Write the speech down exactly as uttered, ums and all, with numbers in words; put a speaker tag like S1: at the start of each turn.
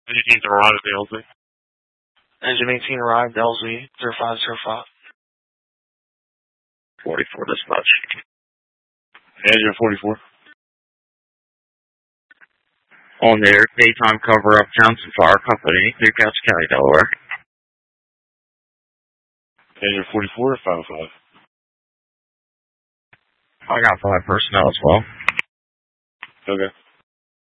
S1: Engine eighteen arrived at the L Z.
S2: Engine eighteen arrived, L Z, zero five zero five.
S3: forty-four dispatch.
S1: Engine forty-four.
S3: On there, daytime cover up Johnson Fire Company, Newcastle County, Delaware.
S1: Engine forty-four or five oh five?
S3: I got five personnel as well.
S1: Okay.